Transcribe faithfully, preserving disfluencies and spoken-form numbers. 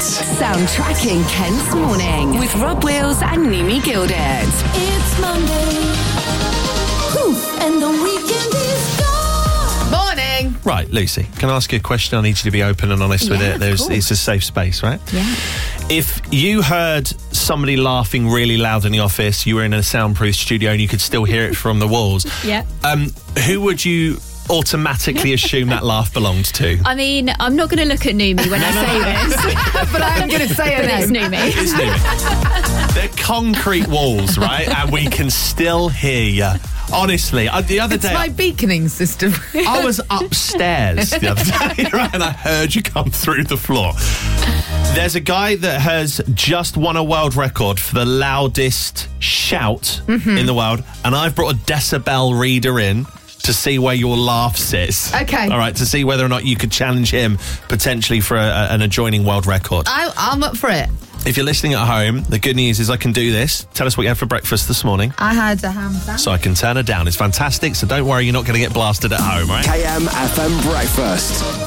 Soundtracking Kent's morning with Rob Wills and Nimi Gilded. It's Monday. Poof, and the weekend is gone. Morning. Right, Lucy, can I ask you a question? I need you to be open and honest with Yeah, it. of There's, course. it's a safe space, right? Yeah. If you heard somebody laughing really loud in the office, you were in a soundproof studio and you could still hear it from the walls, Yeah. um, who would you automatically assume that laugh belonged to? I mean, I'm not going to look at Numi when I say this, But I'm going to say but it's it now. Numi. It's new. They're concrete walls, right? And we can still hear you. Honestly, I, the other It's day... my beaconing system. I was upstairs the other day, right, and I heard you come through the floor. There's a guy that has just won a world record for the loudest shout Mm-hmm. in the world, and I've brought a decibel reader in to see where your laugh sits. Okay. All right, to see whether or not you could challenge him potentially for a, a, an adjoining world record. I, I'm up for it. If you're listening at home, the good news is I can do this. Tell us what you had for breakfast this morning, I had a ham sandwich. so I can turn her down. It's fantastic, so don't worry, you're not going to get blasted at home, all right? K M F M Breakfast.